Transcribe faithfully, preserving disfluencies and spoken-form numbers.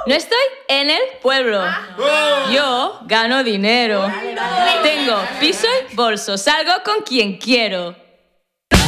No estoy en el pueblo. Yo gano dinero. Tengo piso y bolso. Salgo con quien quiero.